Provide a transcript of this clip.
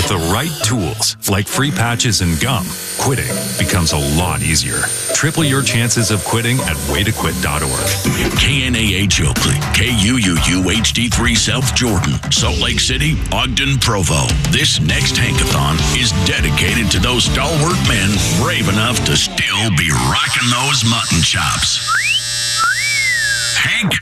the right tools, like free patches and gum, quitting becomes a lot easier. Triple your chances of quitting at waytoquit.org. KNAH Oakley, KUUU HD3 South Jordan, Salt Lake City, Ogden, Provo. This next Hankathon is dedicated to those stalwart men brave enough to still be rocking those mutton chops. Hank